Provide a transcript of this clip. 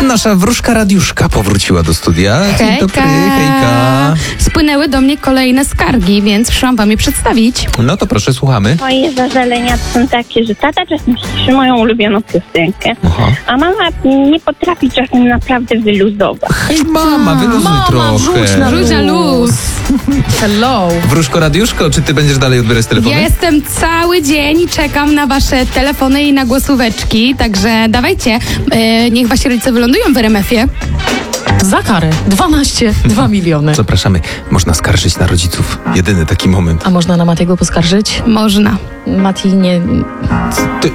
nasza wróżka Radiuszka powróciła do studia. Dzień dobry, hejka. Spłynęły do mnie kolejne skargi, więc przyszłam wam je przedstawić. No to proszę, słuchamy. Moje zażalenia są takie, że tata czasem słyszy moją ulubioną piosenkę, Aha. a mama nie potrafi czasem naprawdę wyluzować. Hej, mama, wyluzuj trochę. Rzuć na luz. Hello. Wróżko Radiuszko, czy ty będziesz dalej odbierać telefony? Ja jestem cały dzień i czekam na wasze telefony i na głosóweczki, także dawajcie, niech wasi rodzice wylądują w RMF-ie. Za karę. 2 miliony. Zapraszamy. Można skarżyć na rodziców. Jedyny taki moment. A można na Matiego poskarżyć? Można. Mati nie... Ty,